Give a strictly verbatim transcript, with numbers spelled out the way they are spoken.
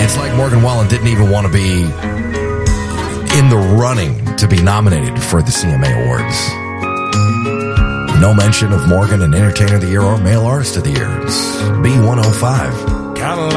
It's like Morgan Wallen didn't even want to be in the running to be nominated for the C M A Awards. No mention of Morgan in Entertainer of the Year or Male Artist of the Year. It's B one oh five.